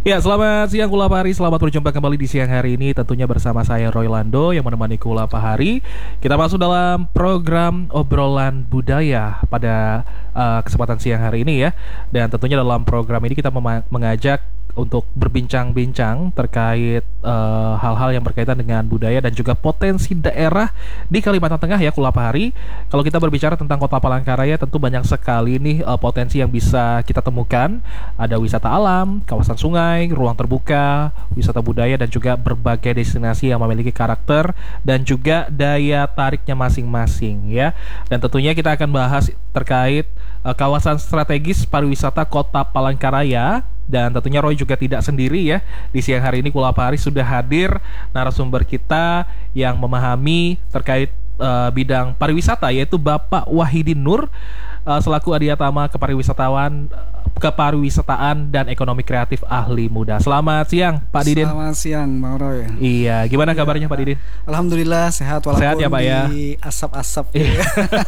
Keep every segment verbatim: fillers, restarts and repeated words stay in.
Ya, selamat siang Kula Pahari. Selamat berjumpa kembali di siang hari ini. Tentunya bersama saya Roy Lando yang menemani Kula Pahari. Kita masuk dalam program obrolan budaya pada uh, kesempatan siang hari ini ya. Dan tentunya dalam program ini kita mema- mengajak untuk berbincang-bincang terkait uh, hal-hal yang berkaitan dengan budaya dan juga potensi daerah di Kalimantan Tengah ya Kula Pahari. Kalau kita berbicara tentang Kota Palangkaraya, tentu banyak sekali nih uh, potensi yang bisa kita temukan. Ada wisata alam, kawasan sungai, ruang terbuka, wisata budaya dan juga berbagai destinasi yang memiliki karakter dan juga daya tariknya masing-masing ya. Dan tentunya kita akan bahas terkait uh, kawasan strategis pariwisata Kota Palangkaraya. Dan tentunya Roy juga tidak sendiri ya. Di siang hari ini Kula Pahari sudah hadir narasumber kita yang memahami terkait uh, bidang pariwisata, yaitu Bapak Wahidin Nur uh, selaku Adiatama Kepariwisatawan Kepariwisataan dan Ekonomi Kreatif Ahli Muda. Selamat siang Pak Didin. Selamat siang Bang Roy. Iya, gimana ya, kabarnya Pak Didin? Alhamdulillah sehat walaupun sehat ya Pak ya? Di asap-asap ya.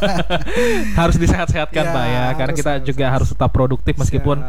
Harus disehat-sehatkan ya, Pak ya, karena kita harus, juga harus tetap produktif meskipun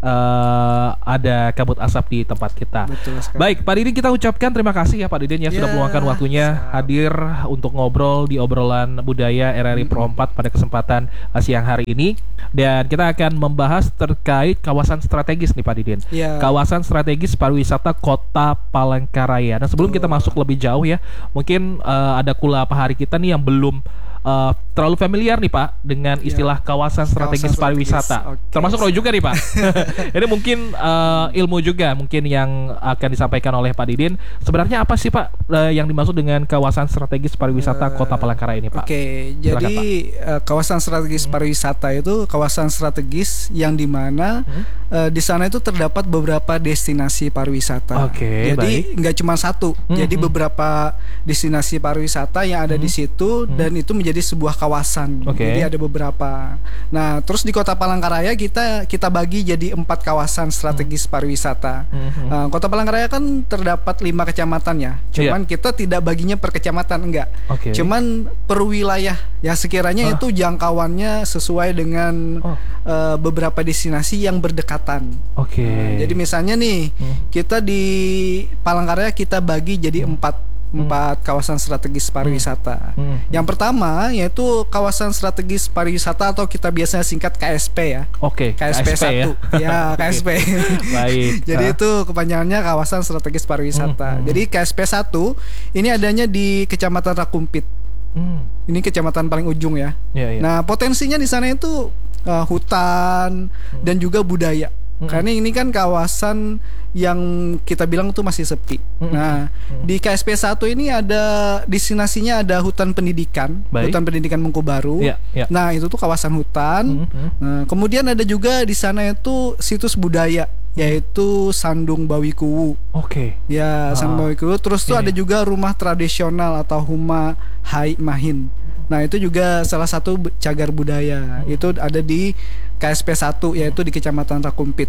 uh, ada kabut asap di tempat kita. Baik Pak Didin, kita ucapkan terima kasih ya Pak Didin ya, ya sudah meluangkan waktunya siap. hadir untuk ngobrol di obrolan budaya R R I Pro empat pada kesempatan uh, siang hari ini. Dan kita akan membahas terkait kawasan strategis nih Pak Didin ya. Kawasan strategis pariwisata Kota Palangkaraya. Dan sebelum oh. kita masuk lebih jauh ya, mungkin uh, ada Kula Pahari kita nih yang belum Uh, terlalu familiar nih Pak dengan istilah ya, kawasan strategis kawasan pariwisata. Okay, termasuk Roy juga nih Pak. Ini mungkin uh, ilmu juga mungkin yang akan disampaikan oleh Pak Didin. Sebenarnya apa sih Pak uh, yang dimaksud dengan kawasan strategis pariwisata uh, Kota Palangkaraya ini Pak? Oke, okay, jadi uh, kawasan strategis hmm. pariwisata itu kawasan strategis yang dimana hmm. uh, di sana itu terdapat beberapa destinasi pariwisata. Oke, okay, jadi nggak cuma satu. Hmm, jadi hmm. beberapa destinasi pariwisata yang ada hmm. di situ hmm. dan itu menjadi di sebuah kawasan, okay. jadi ada beberapa. Nah, terus di Kota Palangkaraya kita kita bagi jadi empat kawasan strategis hmm. pariwisata. Hmm. Uh, Kota Palangkaraya kan terdapat lima kecamatan ya. Cuman yeah. kita tidak baginya per kecamatan enggak. Okay. Cuman per wilayah ya sekiranya oh. itu jangkauannya sesuai dengan oh. uh, beberapa destinasi yang berdekatan. Oke. Okay. Uh, jadi misalnya nih hmm. kita di Palangkaraya kita bagi jadi hmm. empat. empat kawasan strategis pariwisata. Hmm. Yang pertama yaitu kawasan strategis pariwisata atau kita biasanya singkat K S P ya. Oke. Okay. K S P satu. Ya, ya K S P. Baik. Jadi itu kepanjangannya kawasan strategis pariwisata. Hmm. Jadi K S P satu ini adanya di Kecamatan Rakumpit. Hmm. Ini kecamatan paling ujung ya. Ya, ya. Nah, potensinya di sana itu uh, hutan hmm. dan juga budaya. Mm-hmm. Karena ini kan kawasan yang kita bilang tuh masih sepi. Mm-hmm. Nah, mm-hmm. di K S P satu ini ada destinasinya ada hutan pendidikan, Baik. hutan pendidikan Mangkubaru. Yeah, yeah. Nah, itu tuh kawasan hutan. Mm-hmm. Nah, kemudian ada juga di sana itu situs budaya, yaitu Sandung Bawikuwu. Oke. Okay. Ya, ah. Sandung Bawikuwu. Terus tuh yeah. ada juga rumah tradisional atau Huma Hai Mahin. Nah, itu juga salah satu cagar budaya. Hmm. Itu ada di K S P satu, yaitu di Kecamatan Rakumpit.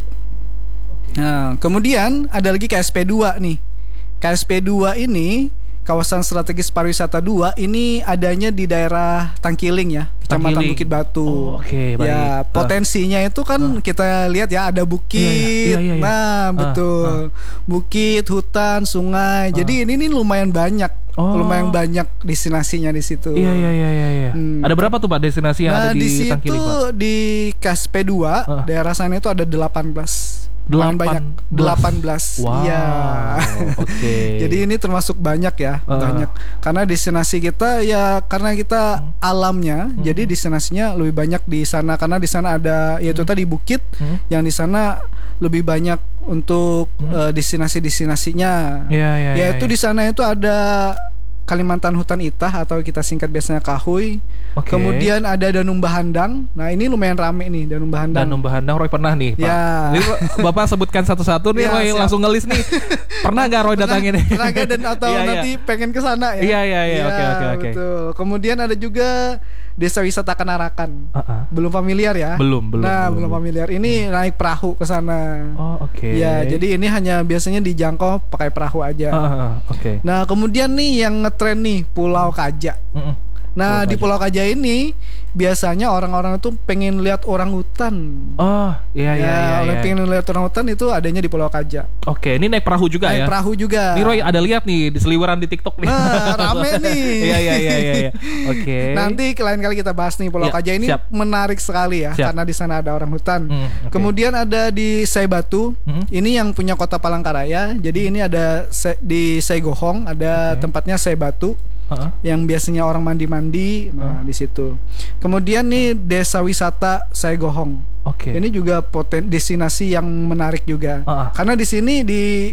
Okay. Nah, kemudian ada lagi K S P dua nih. K S P dua ini kawasan strategis pariwisata dua ini adanya di daerah Tangkiling ya, Kecamatan Tangkiling. Bukit Batu. Oh, Oke, okay, ya, baik. Potensinya itu kan uh. kita lihat ya ada bukit. Iya, iya, iya, iya. Nah, betul. Uh, uh. Bukit, hutan, sungai. Uh. Jadi ini nih lumayan banyak. Oh. Lumayan banyak destinasinya di situ. Iya iya iya iya. Hmm. Ada berapa tuh Pak destinasi yang nah, ada di, di situ, Tangkiling Pak? Di K S P dua uh. daerah sana itu ada delapan belas. Lumayan banyak delapan belas. Wow. Iya. Oke. Okay. Jadi ini termasuk banyak ya, uh. banyak. Karena destinasi kita ya karena kita hmm. alamnya, hmm. jadi destinasinya lebih banyak di sana karena di sana ada yaitu hmm. tadi bukit hmm. yang di sana lebih banyak untuk hmm. uh, destinasi-destinasinya. Yeah, yeah, yaitu yeah, yeah. di sana itu ada Kalimantan Hutan Itah atau kita singkat biasanya Kahuy. Okay. Kemudian ada Danum Bahandang. Nah, ini lumayan rame nih Danum Bahandang. Danum Bahandang Roy pernah nih, Pak. Ya. Ini Bapak sebutkan satu-satu nih, ya, Roy siap. Langsung ngelis nih. Pernah enggak Roy datangin nih? Pernah enggak dan atau ya, nanti ya. pengen ke sana ya? Iya iya iya, oke oke oke. Betul. Kemudian ada juga Desa Wisata Kenarakan. Uh-uh. Belum familiar ya? Belum, belum. Nah, belum, belum familiar. Ini hmm. naik perahu ke sana. Oh, oke. Okay. Ya, jadi ini hanya biasanya dijangkau pakai perahu aja. Uh-uh. Oke. Okay. Nah, kemudian nih yang ngetren nih Pulau Kaja. Uh-uh. Nah, Pulau di Pulau Kaja ini biasanya orang-orang itu pengen lihat orang hutan. Oh, iya iya ya, iya. Orang iya. pengen lihat orang hutan itu adanya di Pulau Kaja. Oke, ini naik perahu juga naik ya? Naik perahu juga. Nih Roy ada lihat nih di seliweran di TikTok nih. Nah, rame nih. Iya iya iya iya. Ya. Oke. Okay. Nanti lain kali kita bahas nih Pulau ya, Kaja ini siap. Menarik sekali ya, siap. Karena di sana ada orang hutan. Hmm, okay. Kemudian ada di Saibatu. Hmm? Ini yang punya kota Palangkaraya. Jadi ini ada di Saigohong, ada okay. tempatnya Saibatu. Uh-huh. Yang biasanya orang mandi-mandi, nah uh. di situ. Kemudian nih desa wisata Saigohong. Oke. Okay. Ini juga poten destinasi yang menarik juga. Uh-huh. Karena di sini di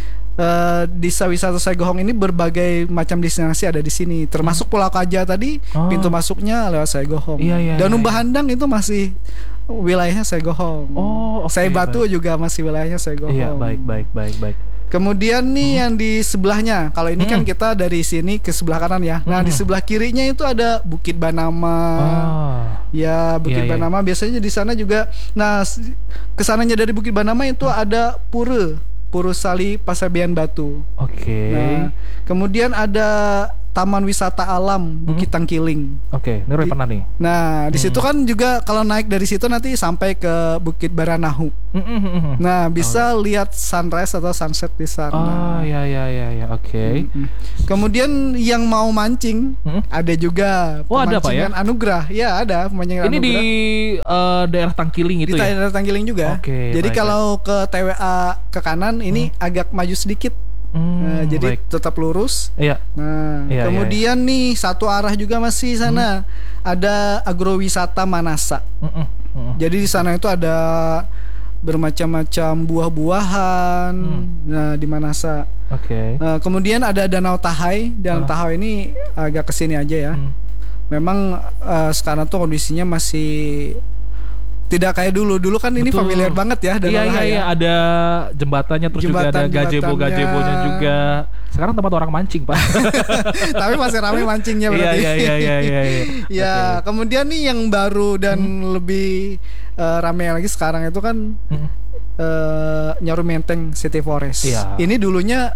uh, desa wisata Saigohong ini berbagai macam destinasi ada di sini. Termasuk Pulau Kaja tadi, uh. pintu masuknya lewat Saigohong. Iya, iya, Danum iya, iya. Bahandang itu masih wilayahnya Saigohong. Oh, okay, Saibatu baik. Juga masih wilayahnya Saigohong. Iya, baik baik baik baik. Kemudian nih hmm. yang di sebelahnya, kalau ini hmm. kan kita dari sini ke sebelah kanan ya. Nah hmm. di sebelah kirinya itu ada Bukit Banama. Oh. Ya Bukit yeah, Banama yeah. biasanya di sana juga. Nah kesananya dari Bukit Banama itu hmm. ada Pura, Pura Sali Pasabian Batu. Oke. Okay. Nah kemudian ada Taman Wisata Alam Bukit hmm. Tangkiling. Oke, okay. Ini Roy pernah nih. Nah, di situ hmm. kan juga kalau naik dari situ nanti sampai ke Bukit Baranahu. Hmm, hmm, hmm. Nah, bisa oh. lihat sunrise atau sunset di sana. Oh, ya ya ya ya, oke. Okay. Hmm. Kemudian yang mau mancing hmm? ada juga oh, ada apa ya? Anugerah. Ya, ada pemancingan Ini anugerah. Di uh, daerah Tangkiling itu di ya? Di daerah Tangkiling juga. Oke. Okay, jadi baik, kalau baik. ke T W A ke kanan ini hmm. agak maju sedikit. Hmm, nah, jadi baik. Tetap lurus. Iya. Nah, iya, kemudian iya, iya. nih satu arah juga masih sana hmm. ada agrowisata Manasa. Hmm, hmm. Jadi di sana itu ada bermacam-macam buah-buahan. Hmm. Nah, di Manasa. Oke. Okay. Nah, kemudian ada Danau Tahai. Danau oh. Tahai ini agak kesini aja ya. Hmm. Memang uh, sekarang tuh kondisinya masih tidak kayak dulu. Dulu kan ini Betul. familiar banget ya. Iya iya iya. Ada jembatannya terus Jembatan, juga ada gazebo-gazebonya juga. Sekarang tempat orang mancing Pak. Tapi masih ramai mancingnya berarti. Iya iya iya iya. iya. Ya okay. Kemudian nih yang baru dan hmm. lebih uh, ramai lagi sekarang itu kan hmm. uh, Nyaru Menteng City Forest. Iya. Ini dulunya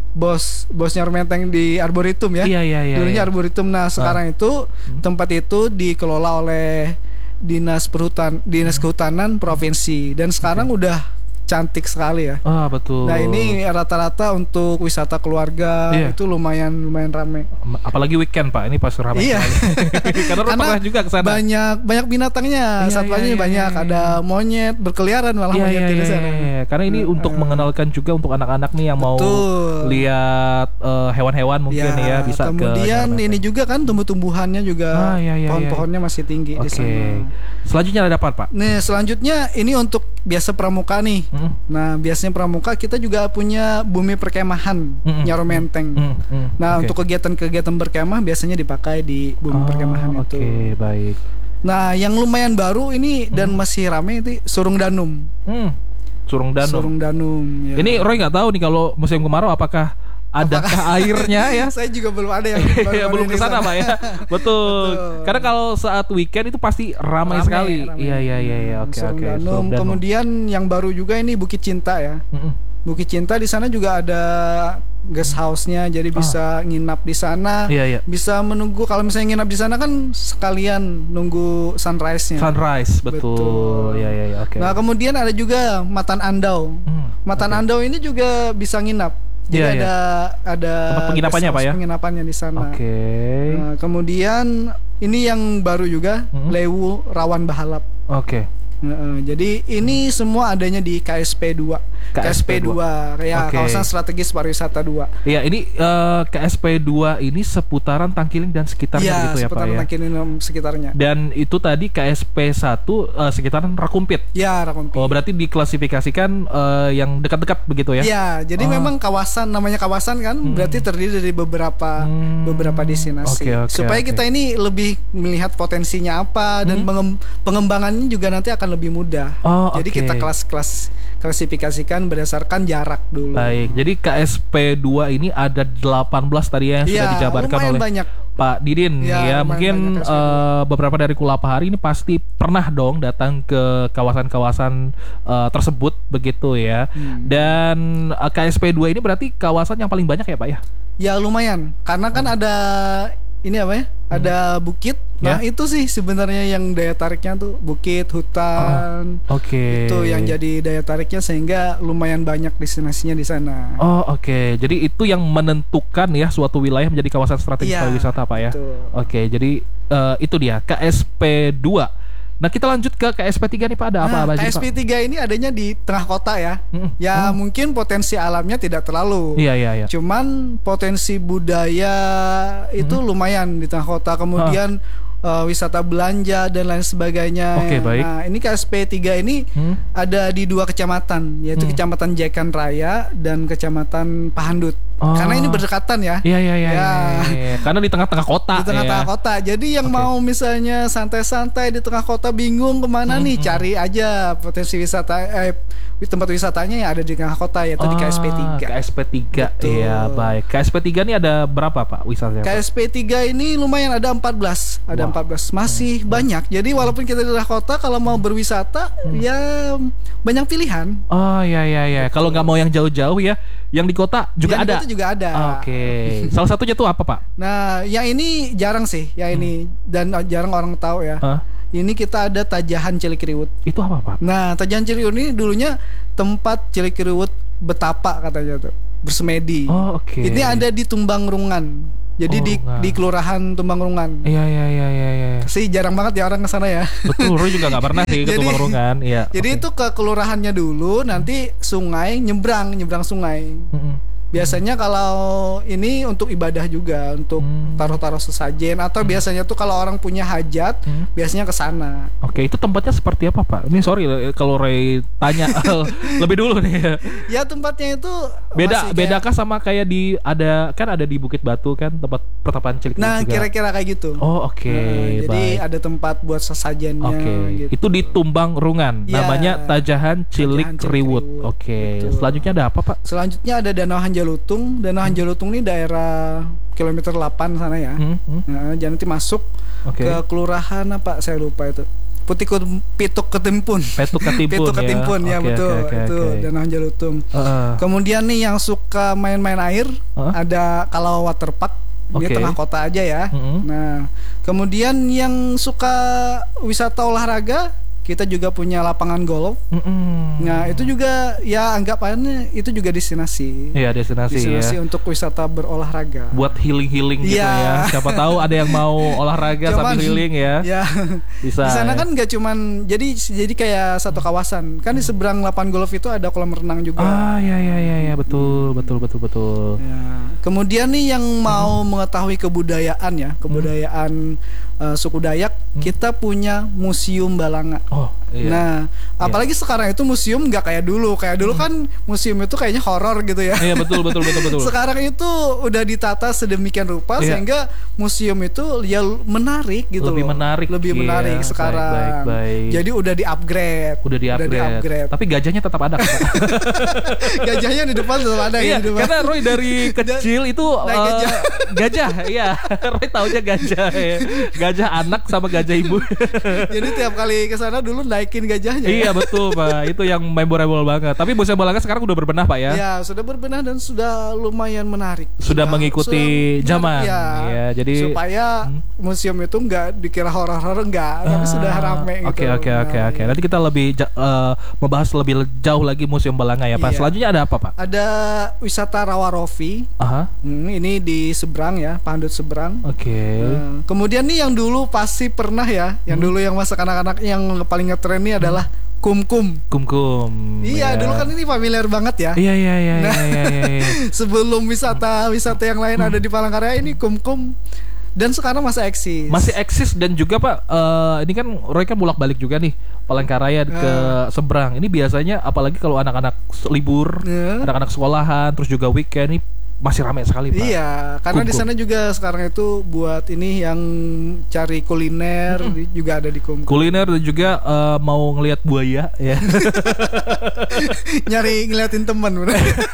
bos bos Nyaru Menteng di Arboretum ya. Iya iya iya. Dulunya iya. Arboretum. Nah sekarang uh. itu hmm. tempat itu dikelola oleh Dinas Perhutan, Dinas Kehutanan Provinsi dan sekarang okay. udah cantik sekali ya. Ah betul. Nah ini rata-rata untuk wisata keluarga iya. itu lumayan lumayan ramai. Apalagi weekend Pak, ini pas ramai. Iya. Karena, Karena pernah juga kesana. Banyak banyak binatangnya. Iya, Satwanya iya, iya, banyak. Iya, iya. Ada monyet berkeliaran malah iya, monyet iya, di sana. Iya, iya. Karena ini uh, untuk uh, mengenalkan juga untuk anak-anak nih yang betul. mau lihat uh, hewan-hewan mungkin ya, ya bisa kemudian ke. Kemudian ini juga kan tumbuh-tumbuhannya juga ah, iya, iya, pohon-pohonnya iya. masih tinggi okay. di sana. Selanjutnya ada apa Pak? Nih selanjutnya ini untuk biasa pramuka nih. Hmm. Nah biasanya pramuka kita juga punya bumi perkemahan hmm. Nyaru Menteng. Hmm. Hmm. Nah okay. untuk kegiatan-kegiatan berkemah biasanya dipakai di bumi oh, perkemahan itu. Oke okay, baik. Nah yang lumayan baru ini hmm. dan masih ramai itu Surung Danum. Hmm. Surung Danum. Surung Danum. Ya. Ini Roy nggak tahu nih kalau musim kemarau apakah adakah airnya ya? Saya juga belum ada yang ya, belum kesana Pak ya. Betul. Betul. Karena kalau saat weekend itu pasti ramai, ramai sekali. Iya iya iya ya. Oke oke. Okay. Kemudian yang baru juga ini Bukit Cinta ya. Mm-hmm. Bukit Cinta di sana juga ada guest house-nya, jadi oh. bisa nginap di sana. Iya iya. Bisa menunggu kalau misalnya nginap di sana kan sekalian nunggu sunrise-nya. Sunrise, betul. Iya iya iya. Oke. Nah kemudian ada juga Matan Andau. Hmm, Matan okay. Andau ini juga bisa nginap. Jadi yeah, ada yeah. ada tempat penginapannya Pak ya? Penginapannya di sana. Oke. Okay. Nah, kemudian ini yang baru juga hmm. Lewu Rawan Bahalap. Oke. Okay. Nah, jadi ini semua adanya di K S P dua. K S P dua, ya okay. Kawasan Strategis Pariwisata dua. Iya, ini uh, K S P dua ini seputaran Tangkiling dan sekitarnya ya, gitu ya Pak ya. seputaran Tangkiling dan sekitarnya. Dan itu tadi K S P satu uh, sekitaran Rakumpit. Ya, Rakumpit. Oh, berarti diklasifikasikan uh, yang dekat-dekat begitu ya? Iya, jadi oh. memang kawasan namanya kawasan kan hmm. berarti terdiri dari beberapa hmm. beberapa destinasi. Okay, okay, Supaya okay. kita ini lebih melihat potensinya apa dan hmm. pengembangannya juga nanti akan lebih mudah. Oh, jadi okay. kita kelas-kelas klasifikasikan berdasarkan jarak dulu. Baik, jadi K S P dua ini ada delapan belas tadi ya, yang ya, sudah dijabarkan oleh banyak. Pak Didin ya, ya. Mungkin uh, beberapa dari Kulapahari ini pasti pernah dong datang ke kawasan-kawasan uh, tersebut begitu ya. Hmm. Dan uh, K S P dua ini berarti kawasan yang paling banyak ya Pak ya? Ya lumayan, karena kan hmm. ada ini apa ya? Hmm. Ada bukit. Nah, ya? Itu sih sebenarnya yang daya tariknya tuh bukit, hutan. Oh, oke. Okay. Itu yang jadi daya tariknya sehingga lumayan banyak destinasinya di sana. Oh, oke. Okay. Jadi itu yang menentukan ya suatu wilayah menjadi kawasan strategis ya, pariwisata, Pak ya. Oke, okay, jadi uh, itu dia K S P dua. Nah, kita lanjut ke K S P tiga nih Pak, ada apa-apa nah, aja K S P tiga ini adanya di tengah kota ya. Hmm. Ya, oh. mungkin potensi alamnya tidak terlalu. Iya, iya, iya. Cuman potensi budaya itu hmm. lumayan di tengah kota. Kemudian uh, wisata belanja dan lain sebagainya. Oke, baik. Nah, ini K S P tiga ini hmm. ada di dua kecamatan, yaitu hmm. Kecamatan Jekan Raya dan Kecamatan Pahandut. Oh. Karena ini berdekatan ya. Iya iya iya. Ya. Ya. Karena di tengah-tengah kota. Di tengah-tengah ya. kota. Jadi yang okay. mau misalnya santai-santai di tengah kota bingung kemana hmm, nih, hmm. cari aja potensi wisata eh tempat wisatanya yang ada di tengah kota, yaitu oh, di K S P tiga. K S P tiga. Iya, baik. K S P tiga ini ada berapa Pak wisatanya? K S P tiga ini lumayan, ada empat belas. Ada wow. empat belas. Masih hmm. banyak. Jadi walaupun kita di tengah kota, kalau mau berwisata hmm. ya banyak pilihan. Oh iya iya iya. Kalau nggak mau yang jauh-jauh ya, yang di kota juga yang ada. Di kota juga ada. Oke. Okay. Salah satunya tuh apa Pak? Nah, yang ini jarang sih, ya ini hmm. dan jarang orang tahu ya. Huh? Ini kita ada Tajahan Cilikriwut. Itu apa Pak? Nah, Tajahan Cilikriwut ini dulunya tempat Cilikriwut betapa katanya tuh, bersemedi. Oh, oke. Okay. Ini ada di Tumbangrungan. Jadi oh, di nah. di Kelurahan Tumbangrungan. Iya iya iya iya iya. Sih jarang banget ya orang ke sana ya. Betul, Roy juga nggak pernah sih ke Tumbangrungan. Iya. Jadi okay. itu ke kelurahannya dulu, nanti sungai nyebrang, nyebrang sungai. Mm-hmm. Biasanya kalau ini untuk ibadah juga, untuk hmm. taruh-taruh sesajen atau hmm. biasanya tuh kalau orang punya hajat, hmm. biasanya ke sana. Oke, itu tempatnya seperti apa Pak? Ini sorry kalau Ray tanya lebih dulu nih. Ya tempatnya itu beda, kayak... bedakah sama kayak di ada kan ada di Bukit Batu kan tempat pertapaan Cilikriwut nah, juga. Nah, kira-kira kayak gitu. Oh, oke. Okay. Nah, jadi ada tempat buat sesajennya. Oke. Okay. Gitu. Itu di Tumbangrungan. Ya. Namanya Tajahan Cilikriwut. Oke. Okay. Selanjutnya ada apa Pak? Selanjutnya ada Danau Hanjalutung. Danau hmm. Hanjalutung ini daerah kilometer delapan sana ya. Hmm. Hmm. Nah, jadi nanti masuk okay. ke kelurahan apa saya lupa itu. Putih Pituk Ketimpun. Pituk Ketimpun. Pituk Ketimpun ya, ya okay, betul. Okay, okay, itu okay. Danau Hanjalutung. Uh. Kemudian nih yang suka main-main air, uh. ada Kalau Waterpark. Okay. Di tengah kota aja ya. Mm-hmm. Nah, kemudian yang suka wisata olahraga, kita juga punya lapangan golf. Mm-hmm. Nah, itu juga ya anggapannya itu juga destinasi. Iya, destinasi, destinasi ya. Untuk wisata berolahraga. Buat healing-healing gitu ya. Siapa tahu ada yang mau olahraga cuman, sambil healing ya. Ya. Bisa. Di sana ya. Kan nggak cuman jadi jadi kayak satu kawasan. Kan di seberang lapangan golf itu ada kolam renang juga. Ah, ya ya ya ya betul, betul betul betul. Ya. Kemudian nih yang mau hmm. mengetahui kebudayaan ya, kebudayaan hmm. uh, suku Dayak, hmm. kita punya Museum Balanga. Oh, iya. Nah, apalagi iya. sekarang itu museum nggak kayak dulu. Kayak dulu hmm. kan museum itu kayaknya horor gitu ya. Iya, betul betul betul betul. Sekarang itu udah ditata sedemikian rupa iya. sehingga museum itu ya menarik gitu. Lebih loh. menarik. Lebih iya. menarik sekarang. Baik, baik, baik. Jadi udah di-upgrade. Udah di-upgrade. Udah di-upgrade. Tapi gajahnya tetap ada. Gajahnya di depan tetap ada iya, ya. Karena Roy dari kecil itu uh, gajah. gajah, iya. Roy taunya gajah ya. Gajah anak sama gajah ibu. Jadi tiap kali ke sana dulu naikin gajahnya. Iya, ya? Betul, Pak. Itu yang memorable banget. Tapi Museum Balanga sekarang udah berbenah, Pak ya? Ya, sudah berbenah dan sudah lumayan menarik. Sudah, sudah mengikuti sudah zaman. Ya, ya, jadi supaya hmm? museum itu enggak dikira horor-horor enggak, ah, tapi sudah rame gitu. Oke, oke, oke, oke. Nanti kita lebih uh, membahas lebih jauh lagi Museum Balanga ya, Pak. Iya. Selanjutnya ada apa, Pak? Ada wisata Rawarofi. Aha. Hmm, ini di seberang ya, Pahandut seberang. Oke. Okay. Uh, kemudian nih yang dulu pasti pernah ya, yang hmm. dulu yang masa anak-anak yang paling ngetren ini adalah Kumkum. Kumkum. Iya, ya. Dulu kan ini familiar banget ya. Iya, iya, iya, nah, iya, iya, iya. Sebelum wisata-wisata yang lain hmm. ada di Palangkaraya, ini Kumkum. Dan sekarang masih eksis. Masih eksis dan juga Pak, uh, ini kan Roy kan bolak-balik juga nih Palangkaraya uh. ke seberang. Ini biasanya apalagi kalau anak-anak libur, uh. anak-anak sekolahan, terus juga weekend ini masih ramai sekali Pak. Iya, karena di sana juga sekarang itu buat ini yang cari kuliner hmm. juga ada di Kumkum. Kuliner dan juga uh, mau ngelihat buaya ya. Nyari ngeliatin teman.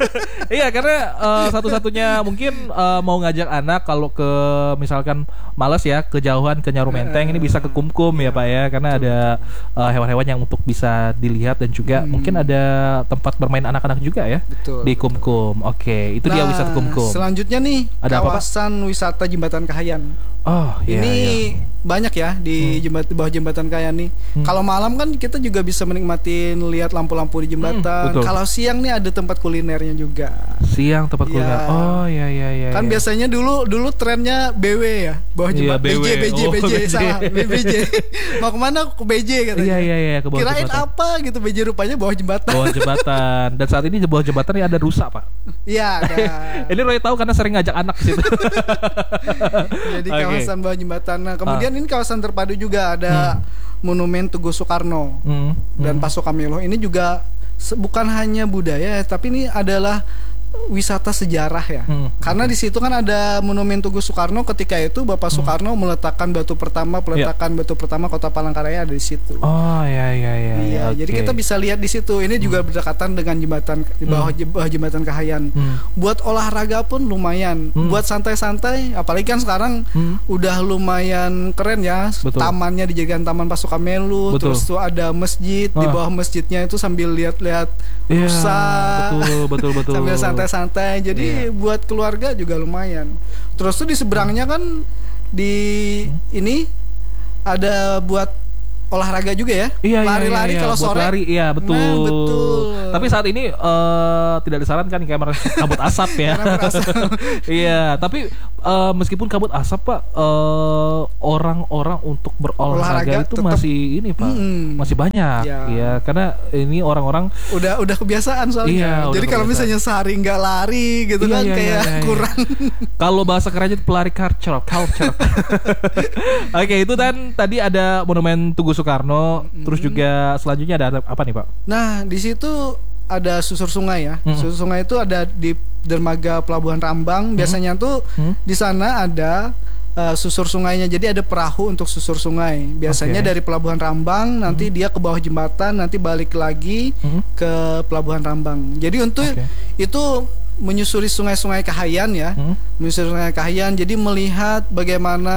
Iya, karena uh, satu-satunya mungkin uh, mau ngajak anak kalau ke misalkan malas ya kejauhan ke Nyaru Menteng, ini bisa ke Kumkum ya Pak ya, karena ada uh, hewan-hewan yang untuk bisa dilihat dan juga hmm. mungkin ada tempat bermain anak-anak juga ya. Betul, di Kumkum. Oke, itu nah, dia wisata Kumkum. Selanjutnya nih ada kawasan apa, wisata Jembatan Kahayan. Oh, iya, ini iya. banyak ya di hmm. jembat bawah Jembatan Kahayan nih. Hmm. Kalau malam kan kita juga bisa menikmati lihat lampu-lampu di jembatan. Hmm, kalau siang nih ada tempat kulinernya juga. Siang tempat ya. kuliner. Oh iya iya iya. Kan iya. biasanya dulu dulu trennya B W ya, bawah jembatan. Iya, B J B J oh, B J salah B J. Mau kemana ke B J katanya. Iya iya iya ke bawah Kirain jembatan. apa gitu B J rupanya bawah jembatan. Bawah jembatan. Dan saat ini di bawah jembatan ini ada rusa Pak. Iya ada. Ini Roy tahu karena sering ngajak anak ke situ. Jadi okay. kawasan bawah jembatan. Nah, kemudian ah. ini kawasan terpadu juga ada hmm. Monumen Tugu Soekarno hmm. dan hmm. Paso Camelo. Ini juga bukan hanya budaya, tapi ini adalah wisata sejarah ya. Hmm. Karena di situ kan ada Monumen Tugu Soekarno, ketika itu Bapak Soekarno hmm. meletakkan batu pertama, peletakan yeah. batu pertama Kota Palangkaraya ada di situ. Oh ya ya ya. Iya, okay. Jadi kita bisa lihat di situ. Ini hmm. juga berdekatan dengan jembatan di bawah, hmm. bawah Jembatan Kahayan. Hmm. Buat olahraga pun lumayan. Hmm. Buat santai-santai, apalagi kan sekarang hmm. udah lumayan keren ya. Betul. Tamannya dijadikan Taman Paso Camelo. Betul. Terus tuh ada masjid, oh. di bawah masjidnya itu sambil lihat-lihat yeah, rusa. Betul betul betul. Sambil santai-santai, jadi yeah. buat keluarga juga lumayan. Terus tuh di seberangnya kan di hmm. ini ada buat olahraga juga ya, iya, lari-lari iya, iya. kalau Buat sore. Lari, iya betul. Nah, betul. Tapi saat ini uh, tidak disarankan kamera kabut asap ya. Iya, tapi uh, meskipun kabut asap Pak, uh, orang-orang untuk berolahraga itu tetep, masih ini Pak, mm, masih banyak. Iya, ya, karena ini orang-orang udah udah kebiasaan soalnya. Iya, jadi kalau misalnya sehari nggak lari gitu iya, kan iya, kayak iya, iya, kurang. Kalau bahasa kerennya pelari culture, culture. Oke, itu kan tadi ada Monumen Tugu Soekarno, mm-hmm. terus juga selanjutnya ada apa nih Pak? Nah di situ ada susur sungai ya, mm-hmm. susur sungai itu ada di dermaga Pelabuhan Rambang. Mm-hmm. Biasanya tuh mm-hmm. di sana ada uh, susur sungainya, jadi ada perahu untuk susur sungai. Biasanya okay. dari Pelabuhan Rambang nanti mm-hmm. dia ke bawah jembatan, nanti balik lagi mm-hmm. ke Pelabuhan Rambang. Jadi untuk okay. itu menyusuri sungai-sungai Kahayan ya, mm-hmm. menyusuri sungai Kahayan. Jadi melihat bagaimana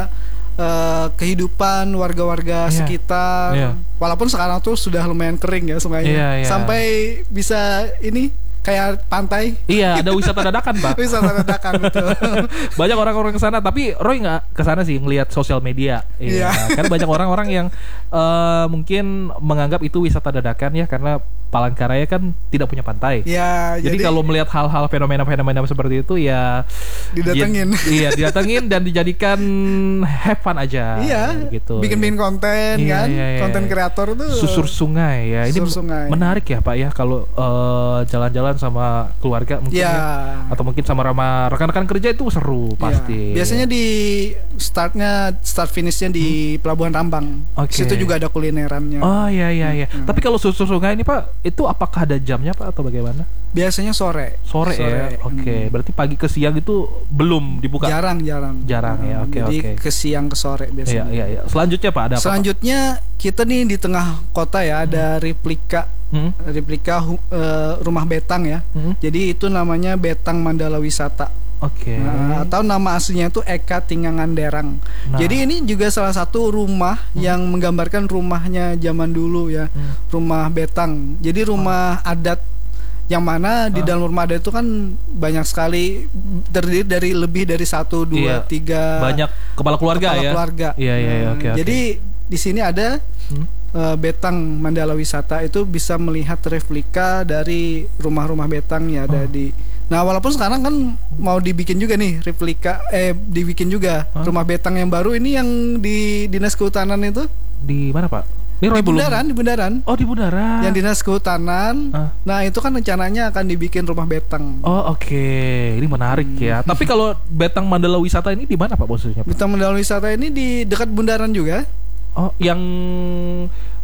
Uh, kehidupan warga-warga yeah. sekitar, yeah. walaupun sekarang tuh sudah lumayan kering ya sungainya, yeah, yeah. sampai bisa ini kayak pantai. Iya, ada wisata dadakan Pak. Wisata dadakan betul. Banyak orang-orang kesana, tapi Roy nggak kesana sih, ngelihat sosial media. Iya. Yeah. Karena banyak orang-orang yang uh, mungkin menganggap itu wisata dadakan ya, karena Palangkaraya kan tidak punya pantai. Iya. Jadi, jadi kalau melihat hal-hal fenomena-fenomena seperti itu ya didatengin. Ya, iya, didatengin dan dijadikan have fun aja. Iya. Gitu. Bikin-bikin konten iya, kan, iya, iya. konten kreator tuh. Susur sungai ya. Ini susur sungai. Menarik ya Pak ya kalau uh, jalan-jalan sama keluarga mungkin ya. Ya. Atau mungkin sama sama rekan-rekan kerja itu seru pasti. Ya. Biasanya di startnya start finishnya di hmm. Pelabuhan Rambang. Okay. Situ juga ada kulinerannya. Oh iya iya iya. Hmm. Tapi kalau susur sungai ini Pak, itu apakah ada jamnya Pak atau bagaimana? Biasanya sore. Sore, sore. ya. Oke. Okay. Hmm. Berarti pagi ke siang itu belum dibuka. Jarang jarang. Jarang hmm. ya. Oke okay, oke. Jadi okay. ke siang ke sore biasanya. Iya iya iya. Selanjutnya Pak ada apa? Selanjutnya Pak? Kita nih di tengah kota ya, ada hmm. replika hmm. replika uh, rumah betang ya. Hmm. Jadi itu namanya Betang Mandala Wisata. Oke. Okay. Nah, atau nama aslinya itu Eka Tinggangan Derang. Nah. Jadi ini juga salah satu rumah hmm. yang menggambarkan rumahnya zaman dulu ya, hmm. rumah betang. Jadi rumah hmm. adat yang mana di dalam rumah adat itu kan banyak sekali, terdiri dari lebih dari satu, dua, iya. tiga banyak kepala keluarga kepala ya. Keluarga. Iya iya. Hmm. Oke. Jadi di sini ada hmm. uh, Betang Mandala Wisata, itu bisa melihat replika dari rumah-rumah betang yang ada oh. di. Nah walaupun sekarang kan mau dibikin juga nih replika, eh dibikin juga huh? rumah betang yang baru ini yang di Dinas Kehutanan itu. Di mana Pak? Ini di Bundaran, di Bundaran. Oh di Bundaran. Yang Dinas Kehutanan. Huh? Nah itu kan rencananya akan dibikin rumah betang. Oh oke, okay. Ini menarik hmm. ya. Tapi kalau Betang Mandala Wisata ini di mana Pak posisinya? Pak? Betang Mandala Wisata ini di dekat Bundaran juga. Oh yang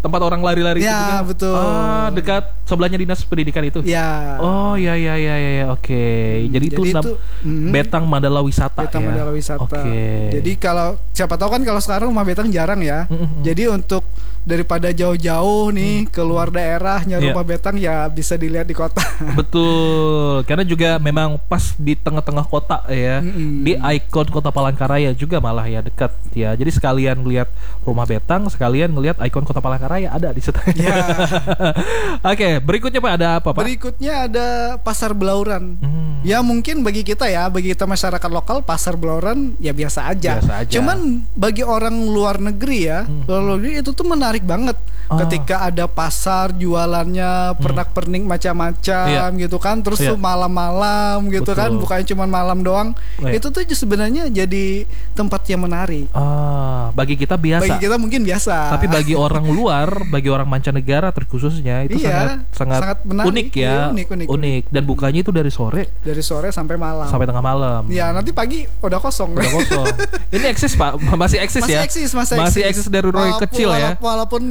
tempat orang lari-lari ya, itu juga. Betul. Ah, dekat sebelahnya dinas pendidikan itu. Ya. Oh ya ya ya ya, ya. Oke. Okay. Hmm, jadi, jadi itu, itu mm, Betang Mandala Wisata. Betang ya? Mandala Wisata. Oke. Okay. Jadi kalau siapa tahu kan kalau sekarang rumah Betang jarang ya. Mm-hmm. Jadi untuk daripada jauh-jauh nih hmm. keluar daerah nyari yeah. rumah Betang ya bisa dilihat di kota. Betul, karena juga memang pas di tengah-tengah kota ya, mm-hmm. di ikon Kota Palangkaraya juga malah ya dekat ya. Jadi sekalian ngelihat rumah Betang, sekalian ngelihat ikon Kota Palangkaraya ada di situ. Yeah. Oke, okay, berikutnya Pak ada apa Pak? Berikutnya ada Pasar Belauran. Hmm. Ya mungkin bagi kita ya, bagi kita masyarakat lokal Pasar Belauran ya biasa aja. Biasa aja. Cuman bagi orang luar negeri ya, hmm. luar negeri itu tuh menarik menarik banget oh. ketika ada pasar jualannya pernak-pernik macam-macam yeah. gitu kan, terus yeah. tuh malam-malam gitu. Betul. Kan bukan cuma malam doang. Oh, yeah. Itu tuh sebenarnya jadi tempat yang menarik. Ah, bagi kita biasa. Bagi kita mungkin biasa. Tapi bagi orang luar, bagi orang mancanegara terkhususnya itu iya, sangat sangat, sangat unik ya, iya, unik, unik, unik. Dan bukanya itu dari sore. Dari sore sampai malam. Sampai tengah malam. Ya nanti pagi udah kosong. Udah kosong. Ini eksis Pak, masih eksis masih ya. Eksis, masih, masih eksis dari Roy kecil ya. Walaupun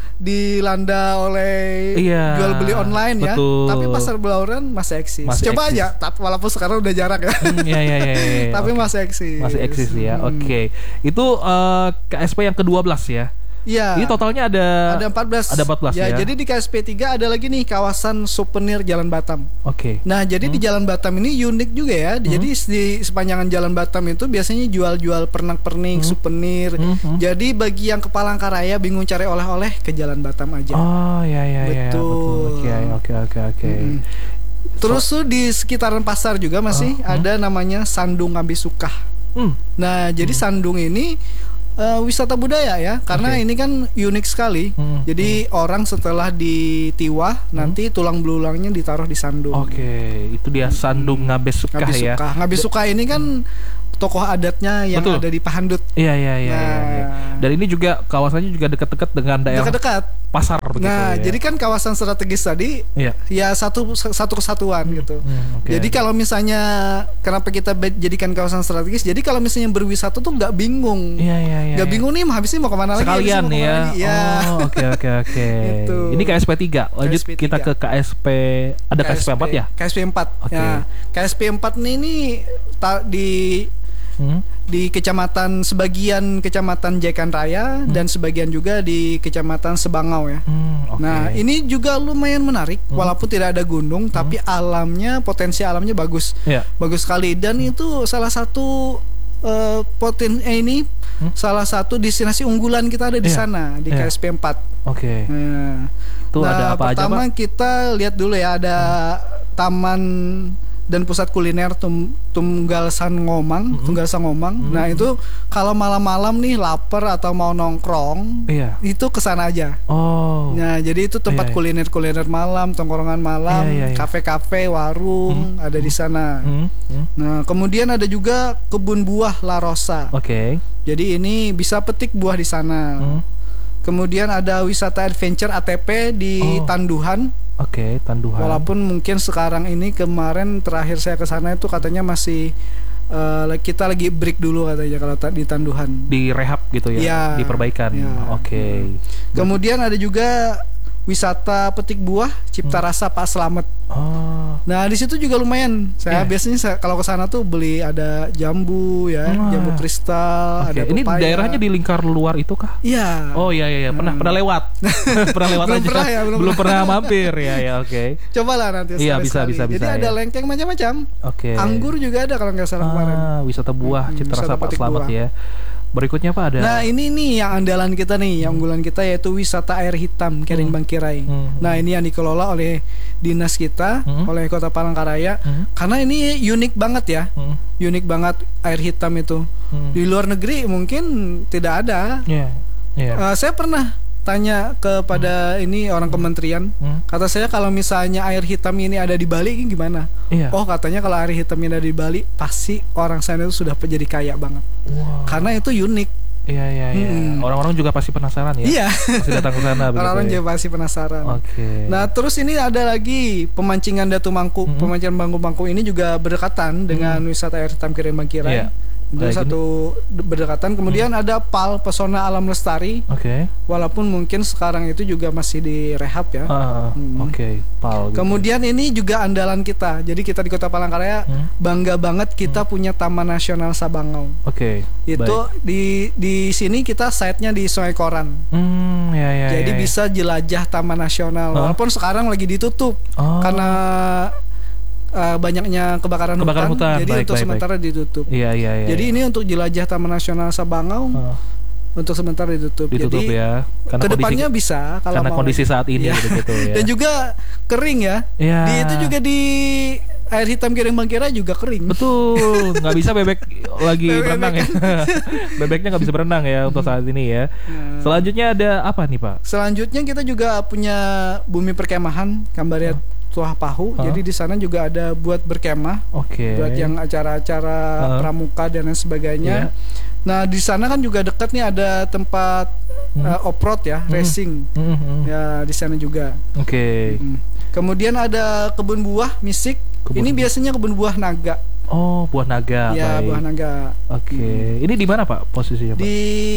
dilanda oleh iya, jual beli online ya, betul. Tapi Pasar Belauran masih eksis. Masih Coba eksis. aja, tapi walaupun sekarang udah jarang ya. Hmm, iya, iya, iya, iya. Tapi okay. masih eksis. Masih eksis ya. Hmm. Oke. Okay. Itu uh, K S P yang kedua belas ya. Iya. Ini totalnya ada ada empat belas. Ada empat belas ya. Ya, jadi di K S P tiga ada lagi nih kawasan souvenir Jalan Batam. Oke. Okay. Nah, jadi hmm. di Jalan Batam ini unik juga ya. Hmm. Jadi di sepanjangan Jalan Batam itu biasanya jual-jual pernak-pernik, hmm. souvenir. Hmm. Jadi bagi yang ke Palangkaraya bingung cari oleh-oleh ke Jalan Batam aja. Oh, ya ya ya. Betul. Oke, oke, oke, oke. Terus tuh di sekitaran pasar juga masih oh. ada hmm. namanya Sandung Ngabisukah. Hmm. Nah, jadi hmm. Sandung ini Uh, wisata budaya ya, karena okay. ini kan unik sekali. Hmm. Jadi hmm. orang setelah ditiwah hmm. nanti tulang belulangnya ditaruh di Sandung. Oke, okay. Itu dia Sandung hmm. Ngabisukah ya. Ngabisukah ini kan tokoh adatnya yang Betul. ada di Pahandut. Iya iya iya. Nah, ya, ya. Dan ini juga kawasannya juga dekat-dekat dengan daerah dekat-dekat pasar begitu. Nah, ya. Jadi kan kawasan strategis tadi ya, ya satu satu kesatuan hmm. gitu. Hmm, okay. Jadi kalau misalnya kenapa kita jadikan kawasan strategis? Jadi kalau misalnya berwisata tuh nggak bingung. Iya iya iya. Nggak ya. bingung nih habisnya mau kemana Sekalian lagi? Sekalian ya. ya. Oh, oke oke oke. Ini K S P tiga. Lanjut K S P tiga. Kita ke K S P ada K S P, K S P empat ya? K S P empat. Okay. Ya. K S P empat nih ini ta- di Hmm. di kecamatan sebagian kecamatan Jekan Raya hmm. dan sebagian juga di kecamatan Sebangau ya. Hmm, okay. Nah ini juga lumayan menarik hmm. walaupun tidak ada gunung hmm. tapi alamnya potensi alamnya bagus, yeah. bagus sekali dan hmm. itu salah satu uh, poten eh, ini hmm. salah satu destinasi unggulan kita ada di yeah. sana di yeah. K S P empat. Oke. Okay. Nah, Tuh nah ada apa pertama aja, Pak? Kita lihat dulu ya ada hmm. taman dan pusat kuliner tum, Tunggal Sangomang, mm-hmm. Tunggal Sangomang. Mm-hmm. Nah itu kalau malam-malam nih lapar atau mau nongkrong, yeah. itu kesana aja. Oh. Nah jadi itu tempat yeah, kuliner-kuliner malam, tongkrongan malam, yeah, yeah, yeah. kafe-kafe, warung mm-hmm. ada di sana. Mm-hmm. Nah kemudian ada juga kebun buah La Rosa. Oke. Okay. Jadi ini bisa petik buah di sana. Mm-hmm. Kemudian ada wisata adventure A T P di oh. Tanduhan. Oke, okay, Tanduhan. Walaupun mungkin sekarang ini kemarin terakhir saya ke sana itu katanya masih uh, kita lagi break dulu katanya kalau di Tanduhan. Di rehab gitu ya, ya diperbaikan. Ya. Oke. Okay. Kemudian ada juga wisata petik buah Cipta Rasa Pak Slamet. Oh. Nah di situ juga lumayan. Saya yeah. biasanya saya, kalau ke sana tuh beli ada jambu ya, ah. jambu kristal. Okay. Ada ini pepaya. Daerahnya di lingkar luar itu kah? Iya. Oh iya iya, iya. pernah hmm. pernah lewat, pernah lewat belum aja. Pernah ya, belum, belum pernah mampir ya ya oke. Okay. Cobalah nanti. Iya bisa bisa bisa. Jadi ya. ada lengkeng macam-macam. Oke. Okay. Anggur juga ada kalau nggak salah ah, kemarin. Wisata buah hmm, Cipta Rasa Pak Slamet ya. Berikutnya Pak ada. Nah ini nih yang andalan kita nih, yang unggulan kita yaitu wisata air hitam Kering hmm. Bangkirai. Hmm. Nah ini yang dikelola oleh dinas kita, hmm. oleh Kota Palangkaraya. Hmm. Karena ini unik banget ya, hmm. unik banget air hitam itu. Hmm. Di luar negeri mungkin tidak ada. Yeah. Yeah. Uh, saya pernah tanya kepada hmm. ini orang kementerian, hmm. kata saya kalau misalnya air hitam ini ada di Bali ini gimana? Iya. Oh katanya kalau air hitam ini ada di Bali pasti orang sana itu sudah jadi kaya banget. Wow. Karena itu unik. Iya iya iya. Hmm. Orang-orang juga pasti penasaran ya. Iya. Pasti datang ke sana. Orang-orang ya. juga pasti penasaran. Oke. Okay. Nah terus ini ada lagi pemancingan Datu Mangku. Hmm. Pemancingan Bangku Bangku ini juga berdekatan dengan hmm. wisata air hitam Kering Bangkirai. Yeah. Jadi satu berdekatan. Kemudian hmm. ada P A L, Pesona Alam Lestari. Oke. Okay. Walaupun mungkin sekarang itu juga masih direhab ya. Uh, hmm. Oke, okay. P A L. Gitu. Kemudian ini juga andalan kita. Jadi kita di Kota Palangkaraya hmm. bangga banget kita hmm. punya Taman Nasional Sabangau. Oke. Okay. Itu baik. di di sini kita site-nya di Sungai Koran. Hmm, ya, ya, Jadi ya, ya. bisa jelajah Taman Nasional. Huh? Walaupun sekarang lagi ditutup oh. karena Uh, banyaknya kebakaran, kebakaran hutan, hutan, jadi baik, untuk baik, sementara baik. ditutup. Iya, iya, iya. Jadi ini untuk jelajah Taman Nasional Sabangau uh. untuk sementara ditutup. Ditutup jadi ya. Karena kedepannya kondisi, bisa kalau karena mau. kondisi saat ini ya. gitu ya. Dan juga kering ya. ya. Di itu juga di air hitam Kiring Bangkira juga kering. Betul, nggak bisa bebek lagi Bebek berenang ya. Bebeknya nggak bisa berenang ya untuk saat ini ya. Nah. Selanjutnya ada apa nih Pak? Selanjutnya kita juga punya bumi perkemahan Kambariat oh. Tuah Pahu. Huh? Jadi di sana juga ada buat berkemah, okay. buat yang acara-acara huh? pramuka dan lain sebagainya. Yeah. Nah di sana kan juga dekat nih ada tempat hmm. uh, off-road ya, hmm. racing. Hmm. Hmm. Ya di sana juga. Oke. Okay. Hmm. Kemudian ada kebun buah Misik. Kebun Ini buah. biasanya kebun buah naga. Oh buah naga. Ya baik. buah naga. Oke. Okay. Hmm. Ini di mana Pak posisinya Pak? Di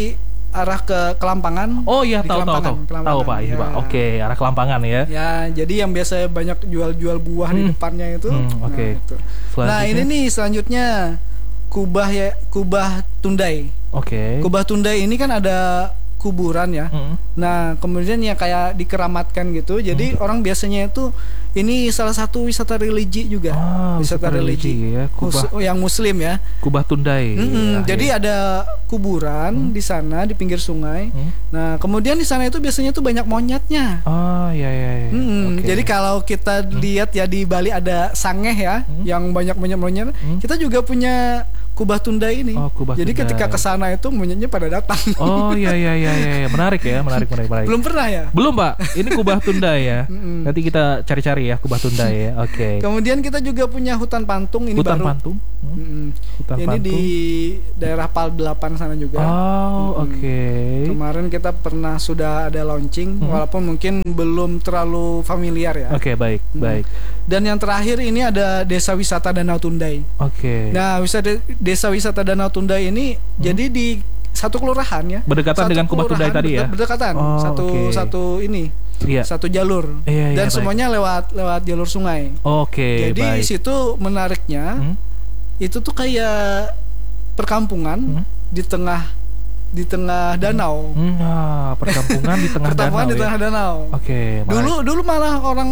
arah ke Kelampangan. Oh iya tahu tahu tahu. Tahu Pak ini ya. Pak. Oke, arah Kelampangan ya. Ya, jadi yang biasa banyak jual-jual buah hmm. di depannya itu. Hmm, Oke. Okay. Nah, nah, ini nih selanjutnya Kubah ya, Kubah Tundai. Oke. Okay. Kubah Tundai ini kan ada kuburan ya. Hmm. Nah, kemudian ya kayak dikeramatkan gitu. Jadi hmm. orang biasanya itu ini salah satu wisata religi juga. Ah, wisata, wisata religi, religi ya. Kubah yang muslim ya. Kubah Tundai. Mm-hmm. Ya, jadi ya. ada kuburan hmm. di sana di pinggir sungai. Hmm. Nah, kemudian di sana itu biasanya tuh banyak monyetnya. Oh, iya iya iya. Hmm. Okay. Jadi kalau kita hmm. lihat ya di Bali ada sangeh ya hmm. yang banyak monyet-monyet. Hmm. Kita juga punya Kubah Tundai ini. Oh, Kubah Jadi Tundai. ketika ke sana itu monyetnya pada datang. Oh iya iya iya iya, menarik ya, menarik menarik menarik. Belum pernah ya? Belum, Pak. Ini Kubah Tundai ya. Nanti kita cari-cari ya Kubah Tundai ya. Oke. Okay. Kemudian kita juga punya hutan Pantung ini hutan baru. Pantung. Hmm. Hutan ini Pantung. Di daerah Pal delapan sana juga. Oh, hmm. oke. Okay. Kemarin kita pernah sudah ada launching hmm. walaupun mungkin belum terlalu familiar ya. Oke, okay, baik, hmm. baik. Dan yang terakhir ini ada Desa Wisata Danau Tundai. Oke. Okay. Nah, wisata Desa Wisata Danau Tundai ini hmm. jadi di satu kelurahan ya. Berdekatan dengan Kubah Tundai tadi ya. Berdekatan. Oh, satu okay. satu ini. Iya. Satu jalur. Iya, dan iya, semuanya baik. lewat lewat jalur sungai. Oke, okay, jadi baik. Di situ menariknya hmm? itu tuh kayak perkampungan hmm? di tengah di tengah danau. Hmm, ah, perkampungan di tengah perkampungan danau. di tengah ya? danau. Oke. Okay, dulu dulu malah orang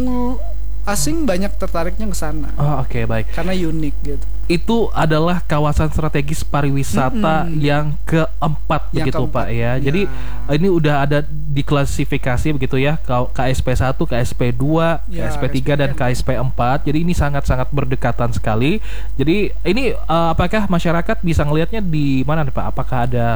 asing banyak tertariknya ke sana. Oh, oke, okay, baik. Karena unik gitu. Itu adalah kawasan strategis pariwisata mm-hmm. yang keempat yang begitu keempat. Pak ya. Ya. Jadi ini udah ada diklasifikasi begitu ya, K S P satu, K S P dua, ya, K S P tiga dan K S P empat. Jadi ini sangat-sangat berdekatan sekali. Jadi ini uh, apakah masyarakat bisa ngelihatnya di mana nih Pak? Apakah ada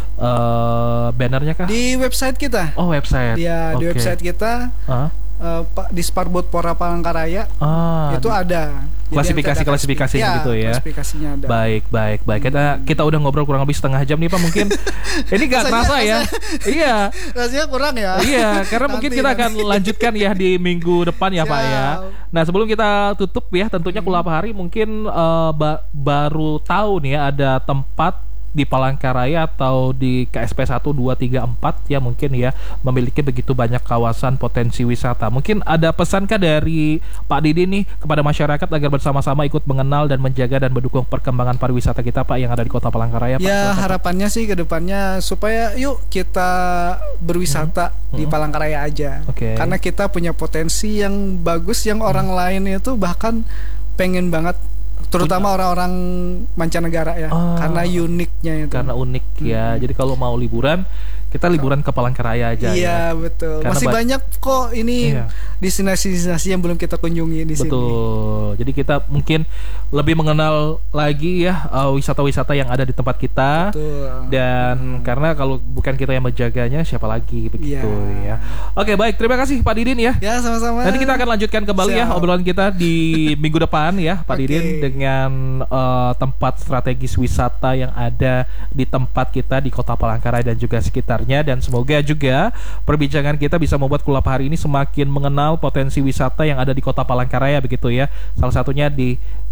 uh, bannernya kah? Di website kita. Oh, website. Ya, okay. Di website kita. Uh-huh. Uh, di Sparbot Pora Palangkaraya ah, itu ada klasifikasi-klasifikasinya ya, gitu ya. Klasifikasinya ada. Baik, baik, baik. Kita kita udah ngobrol kurang lebih setengah jam nih Pak mungkin. Ini gak terasa ya. Iya. Rasanya kurang ya. Iya, karena nanti, mungkin kita nanti. akan lanjutkan ya di minggu depan ya Siap. Pak ya. Nah, sebelum kita tutup ya, tentunya hmm. Kula Pahari mungkin uh, ba- baru tahu nih ya ada tempat di Palangkaraya atau di K S P satu, dua, tiga, empat ya mungkin ya memiliki begitu banyak kawasan potensi wisata. Mungkin ada pesankah dari Pak Didi nih kepada masyarakat agar bersama-sama ikut mengenal dan menjaga dan mendukung perkembangan pariwisata kita Pak yang ada di Kota Palangkaraya Pak? Ya, harapannya sih ke depannya supaya yuk kita berwisata hmm. di Palangkaraya aja. Okay. Karena kita punya potensi yang bagus yang orang hmm. lain itu bahkan pengen banget, terutama orang-orang mancanegara ya, oh, karena uniknya itu. Karena unik ya. Hmm. Jadi kalau mau liburan, kita liburan ke Palangkaraya aja. Iya, ya. Betul. Karena Masih ba- banyak kok ini iya. destinasi-destinasi yang belum kita kunjungi di betul. sini. Betul. Jadi kita mungkin lebih mengenal lagi ya uh, wisata-wisata yang ada di tempat kita. Betul. Dan hmm. karena kalau bukan kita yang menjaganya, siapa lagi begitu ya. ya. Oke, baik. Terima kasih Pak Didin ya. Ya, sama-sama. Nanti kita akan lanjutkan kembali Siap. ya obrolan kita di minggu depan ya, Pak okay. Didin, dengan uh, tempat strategis wisata yang ada di tempat kita di Kota Palangkaraya dan juga sekitar. Dan semoga juga perbincangan kita bisa membuat Kula Pahari ini semakin mengenal potensi wisata yang ada di Kota Palangkaraya begitu ya. Salah satunya di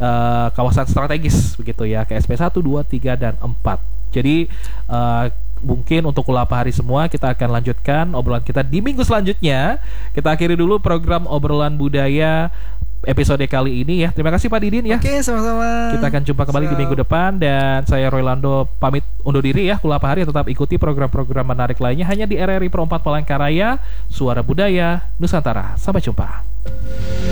uh, kawasan strategis begitu ya, K S P satu, dua, tiga dan empat. Jadi uh, mungkin untuk Kulapa Hari semua kita akan lanjutkan obrolan kita di minggu selanjutnya. Kita akhiri dulu program Obrolan Budaya episode kali ini ya. Terima kasih Pak Didin ya. Oke, sama-sama. Kita akan jumpa kembali so. di minggu depan, dan saya Roylando pamit undur diri ya. Kulapa Hari, tetap ikuti program-program menarik lainnya hanya di R R I Pro empat Palangkaraya, Suara Budaya Nusantara. Sampai jumpa.